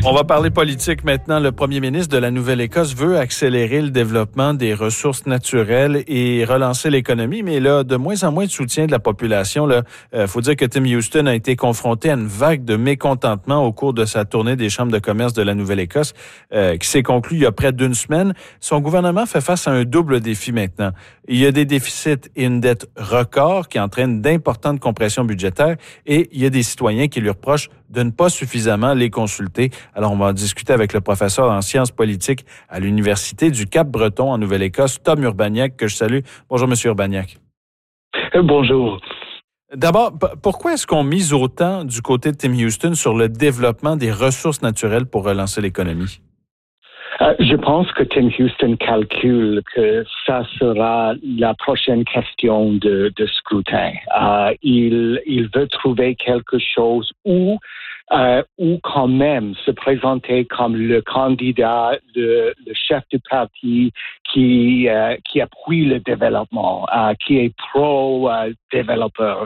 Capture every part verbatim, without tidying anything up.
On va parler politique maintenant. Le premier ministre de la Nouvelle-Écosse veut accélérer le développement des ressources naturelles et relancer l'économie, mais là, de moins en moins de soutien de la population. Il euh, faut dire que Tim Houston a été confronté à une vague de mécontentement au cours de sa tournée des chambres de commerce de la Nouvelle-Écosse, euh, qui s'est conclue il y a près d'une semaine. Son gouvernement fait face à un double défi maintenant. Il y a des déficits et une dette record qui entraînent d'importantes compressions budgétaires et il y a des citoyens qui lui reprochent de ne pas suffisamment les consulter. Alors, on va en discuter avec le professeur en sciences politiques à l'Université du Cap-Breton en Nouvelle-Écosse, Tom Urbaniak, que je salue. Bonjour, M. Urbaniak. Bonjour. D'abord, p- pourquoi est-ce qu'on mise autant du côté de Tim Houston sur le développement des ressources naturelles pour relancer l'économie? Euh, je pense que Tim Houston calcule que ça sera la prochaine question de, de scrutin. Euh, il, il veut trouver quelque chose où, euh, où quand même se présenter comme le candidat, le, le chef du parti qui, euh, qui appuie le développement, euh, qui est pro-développeur.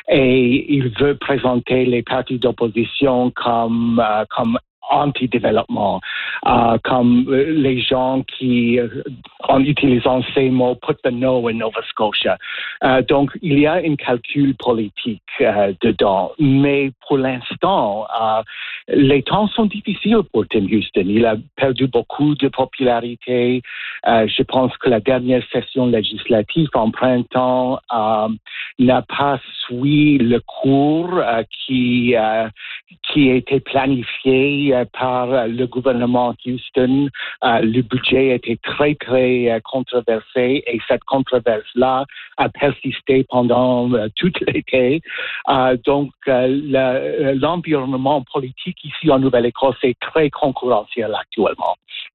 Et il veut présenter les partis d'opposition comme, euh, comme anti-développement, euh, comme euh, les gens qui, euh, en utilisant ces mots, put the no in Nova Scotia. Euh, donc, il y a un calcul politique euh, dedans. Mais pour l'instant, euh, les temps sont difficiles pour Tim Houston. Il a perdu beaucoup de popularité. Euh, je pense que la dernière session législative en printemps euh, n'a pas suivi le cours euh, qui, euh, qui a été planifié par le gouvernement Houston. Euh, le budget était très, très euh, controversé et cette controverse-là a persisté pendant euh, tout l'été. Euh, donc, euh, le, l'environnement politique ici en Nouvelle-Écosse est très concurrentiel actuellement.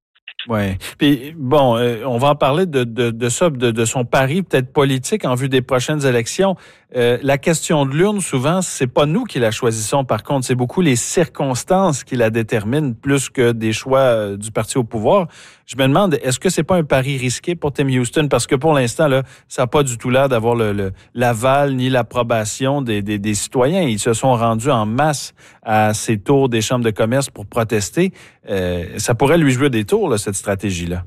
Oui. Puis, bon, euh, on va en parler de, de, de ça, de, de son pari peut-être politique en vue des prochaines élections. Euh, la question de l'urne, souvent, c'est pas nous qui la choisissons. Par contre, c'est beaucoup les circonstances qui la déterminent plus que des choix euh, du parti au pouvoir. Je me demande, est-ce que c'est pas un pari risqué pour Tim Houston? Parce que pour l'instant, là, ça n'a pas du tout l'air d'avoir le, le, l'aval ni l'approbation des, des, des citoyens. Ils se sont rendus en masse à ces tours des chambres de commerce pour protester. Euh, ça pourrait lui jouer des tours, là, cette stratégie-là.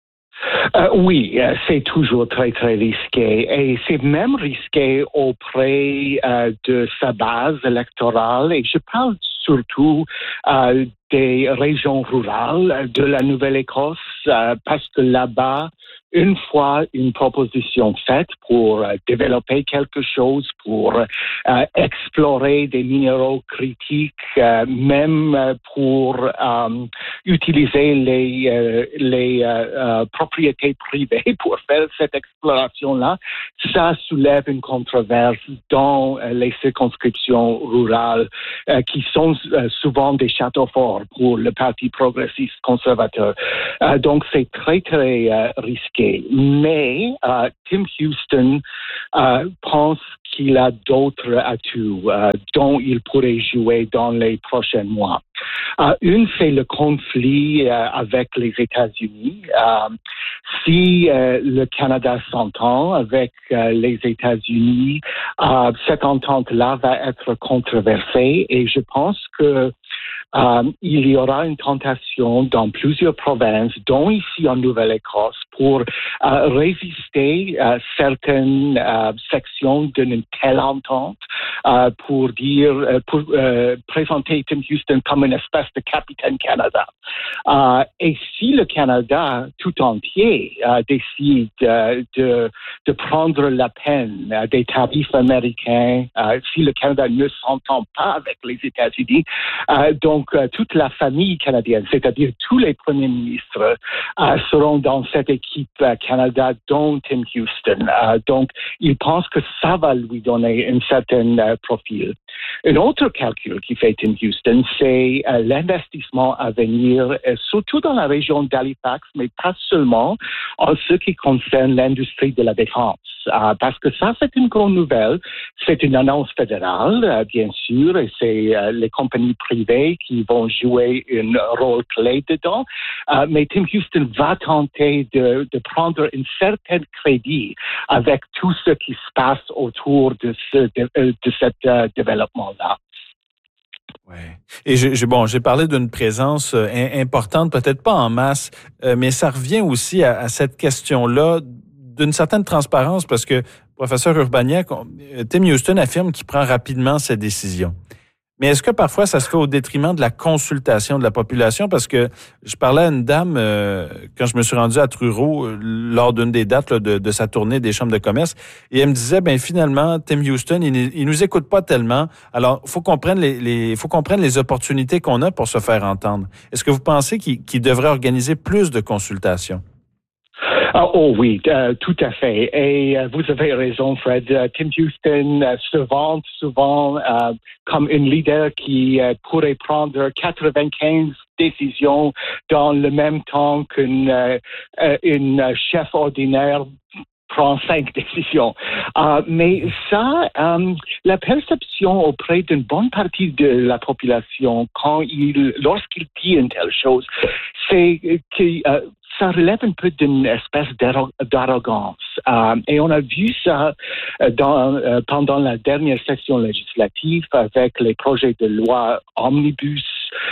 Euh, oui, euh, c'est toujours très, très risqué. Et c'est même risqué auprès euh, de sa base électorale. Et je parle surtout euh, des régions rurales de la Nouvelle-Écosse, euh, parce que là-bas, une fois une proposition faite pour euh, développer quelque chose, pour euh, explorer des minéraux critiques, euh, même euh, pour euh, utiliser les, euh, les euh, euh, propriétés privées pour faire cette exploration-là, ça soulève une controverse dans euh, les circonscriptions rurales euh, qui sont euh, souvent des châteaux forts pour le Parti progressiste conservateur. Euh, donc, c'est très, très euh, risqué. Mais euh, Tim Houston euh, pense qu'il a d'autres atouts euh, dont il pourrait jouer dans les prochains mois. Euh, une, c'est le conflit euh, avec les États-Unis. Euh, si euh, le Canada s'entend avec euh, les États-Unis, euh, cette entente-là va être controversée et je pense que Euh, il y aura une tentation dans plusieurs provinces, dont ici en Nouvelle-Écosse, pour euh, résister à certaines euh, sections d'une telle entente, euh, pour dire, euh, pour euh, présenter Tim Houston comme une espèce de capitaine Canada. Euh, et si le Canada tout entier euh, décide euh, de, de prendre la peine euh, des tarifs américains, euh, si le Canada ne s'entend pas avec les États-Unis, euh, donc Donc, euh, toute la famille canadienne, c'est-à-dire tous les premiers ministres, euh, seront dans cette équipe euh, Canada, dont Tim Houston. Euh, donc, il pense que ça va lui donner un certain euh, profil. Un autre calcul qui fait Tim Houston, c'est euh, l'investissement à venir, euh, surtout dans la région d'Halifax, mais pas seulement, en ce qui concerne l'industrie de la défense. Euh, parce que ça, c'est une grande nouvelle. C'est une annonce fédérale, euh, bien sûr, et c'est euh, les compagnies privées qui vont jouer un rôle clé dedans. Euh, mais Tim Houston va tenter de, de prendre un certain crédit avec tout ce qui se passe autour de ce de, de cet euh, développement-là. Ouais. Et j'ai, j'ai, bon, j'ai parlé d'une présence euh, importante, peut-être pas en masse, euh, mais ça revient aussi à, à cette question-là d'une certaine transparence parce que, professeur Urbaniak, on- euh, Tim Houston affirme qu'il prend rapidement ses décisions. Mais est-ce que parfois ça se fait au détriment de la consultation de la population? Parce que je parlais à une dame euh, quand je me suis rendu à Truro euh, lors d'une des dates là, de, de sa tournée des chambres de commerce, et elle me disait, ben finalement, Tim Houston, il, il nous écoute pas tellement. Alors, faut qu'on prenne les, les faut qu'on prenne les opportunités qu'on a pour se faire entendre. Est-ce que vous pensez qu'il, qu'il devrait organiser plus de consultations? Ah, oh oui, euh, tout à fait. Et euh, vous avez raison, Fred. Uh, Tim Houston uh, se vante souvent uh, comme un leader qui uh, pourrait prendre quatre-vingt-quinze décisions dans le même temps qu'une uh, uh, une chef ordinaire prend cinq décisions. Uh, mais ça, um, la perception auprès d'une bonne partie de la population, quand il, lorsqu'il dit une telle chose, c'est que uh, ça relève un peu d'une espèce d'arrogance. Euh, et on a vu ça dans, euh, pendant la dernière session législative avec les projets de loi omnibus,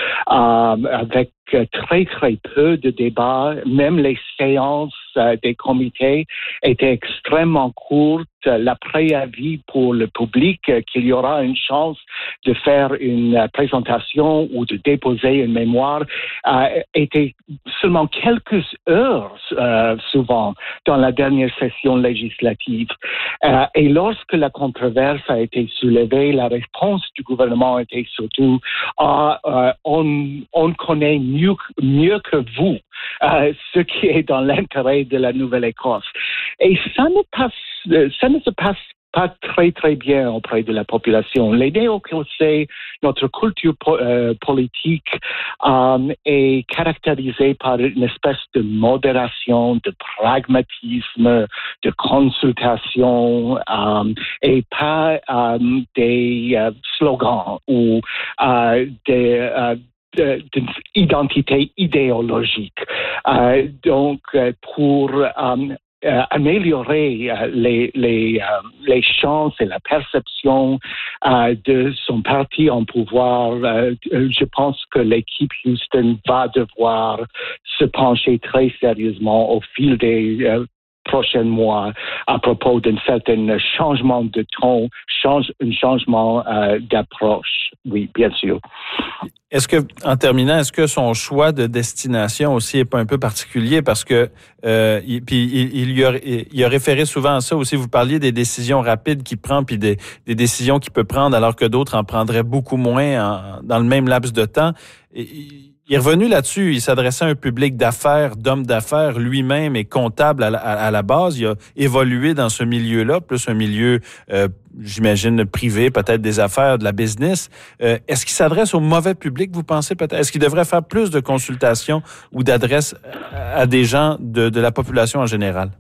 euh, avec très, très peu de débats. Même les séances euh, des comités étaient extrêmement courtes. La préavis pour le public euh, qu'il y aura une chance de faire une euh, présentation ou de déposer une mémoire euh, était seulement quelques heures euh, souvent dans la dernière session législative. Euh, et lorsque la controverse a été soulevée, la réponse du gouvernement était surtout ah, euh, on, on connaît mieux, mieux que vous euh, ce qui est dans l'intérêt de la Nouvelle-Écosse. Et ça ne passe, ça ne se passe pas très, très bien auprès de la population. Les Néo-Écossais, notre culture po- euh, politique euh, est caractérisée par une espèce de modération, de pragmatisme, de consultation euh, et pas euh, des euh, slogans ou euh, des... Euh, d'une identité idéologique. Euh, donc, pour euh, Euh, améliorer euh, les, les, euh, les chances et la perception euh, de son parti en pouvoir. Euh, je pense que l'équipe Houston va devoir se pencher très sérieusement au fil des euh, prochains mois à propos d'un certain changement de ton, change, un changement euh, d'approche. Oui, bien sûr. Est-ce que, en terminant, est-ce que son choix de destination aussi est pas un peu particulier parce que, euh, il, puis il, il, y a, il a référé souvent à ça aussi. Vous parliez des décisions rapides qu'il prend puis des, des décisions qu'il peut prendre alors que d'autres en prendraient beaucoup moins en, dans le même laps de temps. Et, il est revenu là-dessus. Il s'adressait à un public d'affaires, d'hommes d'affaires. Lui-même est comptable à la, à la base. Il a évolué dans ce milieu-là, plus un milieu, euh, j'imagine, privé, peut-être des affaires, de la business. Euh, est-ce qu'il s'adresse au mauvais public, vous pensez peut-être? Est-ce qu'il devrait faire plus de consultations ou d'adresses à des gens de, de la population en général?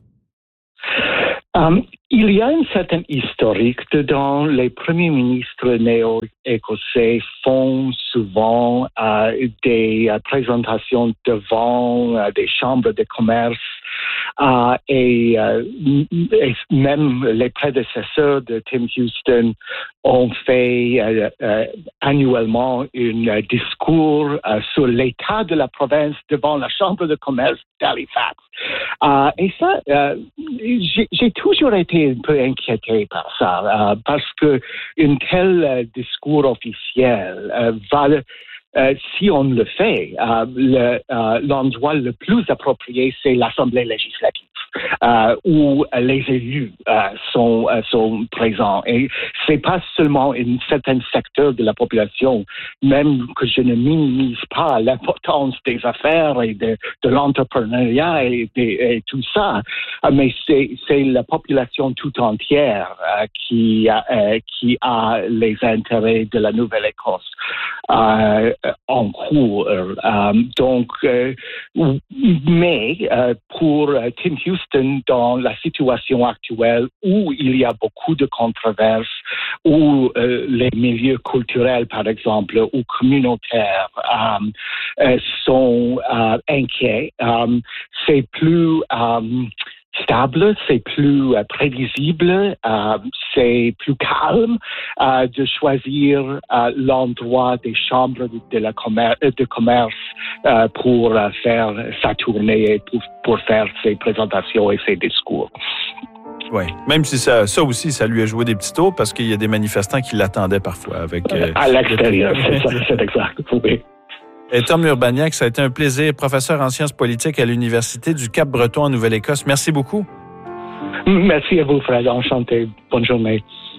Um, il y a une certaine historique dedans. Les premiers ministres néo-écossais font souvent euh, des euh, présentations devant euh, des chambres de commerce euh, et, euh, et même les prédécesseurs de Tim Houston ont fait euh, euh, annuellement un discours euh, sur l'état de la province devant la chambre de commerce d'Halifax. Euh, et ça, euh, j'ai, j'ai toujours été un peu inquiété par ça, euh, parce que un tel euh, discours officiel euh, va, euh, si on le fait, euh, le, euh, l'endroit le plus approprié, c'est l'Assemblée législative, euh, où les élus euh, sont, euh, sont présents. Et c'est pas seulement un certain secteur de la population, même que je ne minimise pas l'importance des affaires et de, de l'entrepreneuriat et, de, et tout ça, mais c'est, c'est la population tout entière euh, qui, euh, qui a les intérêts de la Nouvelle-Écosse euh, en cours. Euh, donc, euh, mais euh, pour Tim Houston, dans la situation actuelle où il y a beaucoup de controverses, où euh, les milieux culturels, par exemple, ou communautaires euh, euh, sont euh, inquiets, euh, c'est plus... Euh, stable, c'est plus euh, prévisible, euh, c'est plus calme euh, de choisir euh, l'endroit des chambres de, de la commer- de commerce euh, pour euh, faire sa tournée et pour, pour faire ses présentations et ses discours. Oui, même si ça, ça aussi, ça lui a joué des petits tours parce qu'il y a des manifestants qui l'attendaient parfois. Avec, euh, à l'extérieur, c'est ça, c'est exact. Oui. Et Tom Urbaniak, ça a été un plaisir, professeur en sciences politiques à l'Université du Cap-Breton en Nouvelle-Écosse. Merci beaucoup. Merci à vous, Fred. Enchanté. Bonne journée.